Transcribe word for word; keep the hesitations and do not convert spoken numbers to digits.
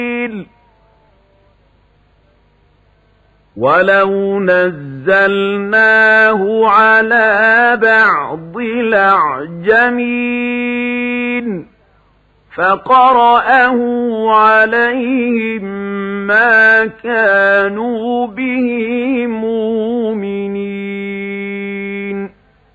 وَلَوْ نَزَّلْنَاهُ عَلَى بَعْضِ الْأَعْجَمِينَ فَقَرَأَهُ عَلَيْهِمْ مَا كَانُوا بِهِ مُؤْمِنِينَ